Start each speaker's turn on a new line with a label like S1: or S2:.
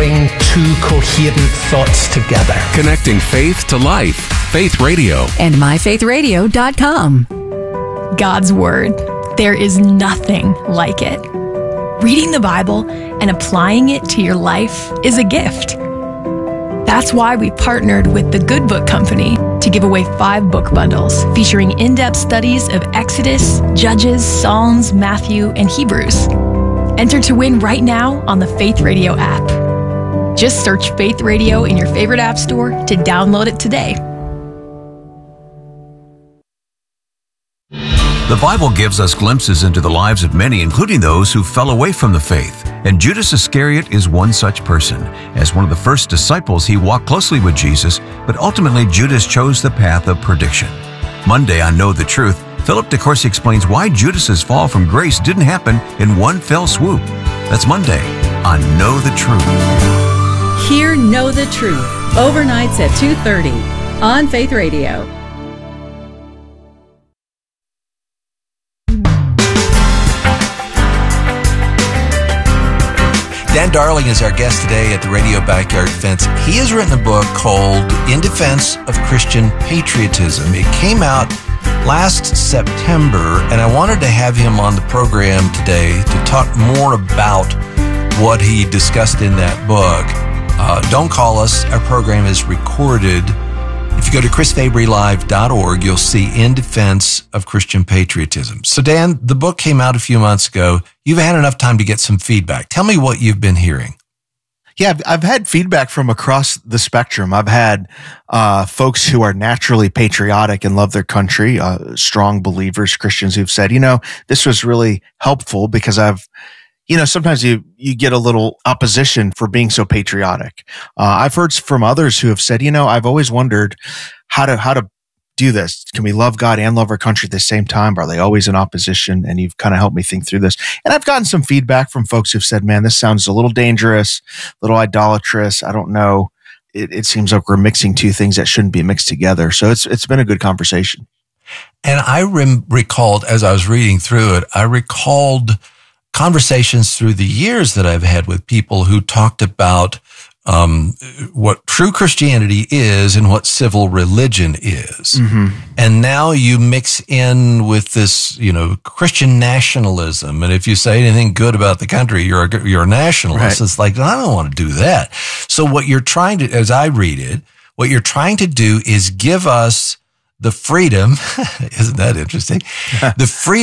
S1: bring two coherent thoughts together.
S2: Connecting faith to life. Faith Radio.
S3: And myfaithradio.com.
S4: God's Word. There is nothing like it. Reading the Bible and applying it to your life is a gift. That's why we partnered with the Good Book Company to give away 5 book bundles featuring in-depth studies of Exodus, Judges, Psalms, Matthew, and Hebrews. Enter to win right now on the Faith Radio app. Just search Faith Radio in your favorite app store to download it today.
S5: The Bible gives us glimpses into the lives of many, including those who fell away from the faith. And Judas Iscariot is one such person. As one of the first disciples, he walked closely with Jesus, but ultimately Judas chose the path of perdition. Monday on Know the Truth, Philip DeCourcy explains why Judas's fall from grace didn't happen in one fell swoop. That's Monday on Know the Truth.
S6: Hear Know the Truth, overnights at 2:30 on Faith Radio.
S7: Dan Darling is our guest today at the Radio Backyard Fence. He has written a book called In Defense of Christian Patriotism. It came out last September, and I wanted to have him on the program today to talk more about what he discussed in that book. Don't call us. Our program is recorded. If you go to chrisfabrylive.org, you'll see In Defense of Christian Patriotism. So, Dan, the book came out a few months ago. You've had enough time to get some feedback. Tell me what you've been hearing.
S8: Yeah, I've had feedback from across the spectrum. I've had folks who are naturally patriotic and love their country, strong believers, Christians who've said, this was really helpful because sometimes you get a little opposition for being so patriotic. I've heard from others who have said, I've always wondered how to do this. Can we love God and love our country at the same time? Are they always in opposition? And you've kind of helped me think through this. And I've gotten some feedback from folks who've said, man, this sounds a little dangerous, a little idolatrous. I don't know. It seems like we're mixing two things that shouldn't be mixed together. So it's been a good conversation.
S7: And I recalled, as I was reading through it, I recalled conversations through the years that I've had with people who talked about what true Christianity is and what civil religion is. Mm-hmm. And now you mix in with this, Christian nationalism. And if you say anything good about the country, you're a nationalist. Right. It's like, I don't want to do that. So what you're trying to, as I read it, what you're trying to do is give us the freedom, isn't that interesting? The freedom